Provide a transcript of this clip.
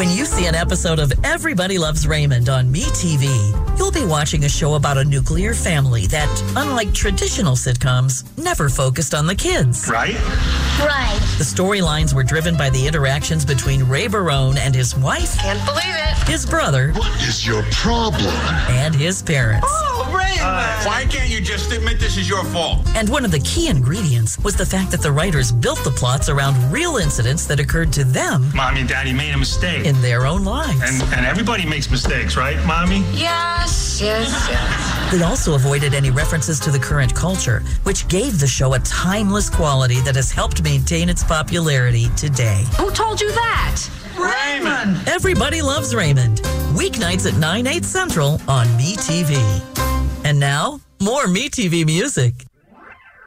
When you see an episode of Everybody Loves Raymond on MeTV, you'll be watching a show about a nuclear family that, unlike traditional sitcoms, never focused on the kids. Right? Right. The storylines were driven by the interactions between Ray Barone and his wife. Can't believe it. His brother. What is your problem? And his parents. Oh, Raymond. Why can't you just admit this is your fault? And one of the key ingredients was the fact that the writers built the plots around real incidents that occurred to them. Mommy and Daddy made a mistake. In their own lives. And everybody makes mistakes, right, Mommy? Yes. They also avoided any references to the current culture, which gave the show a timeless quality that has helped maintain its popularity today. Who told you that? Raymond! Everybody Loves Raymond. Weeknights at 9, 8 Central on MeTV. And now, more MeTV music.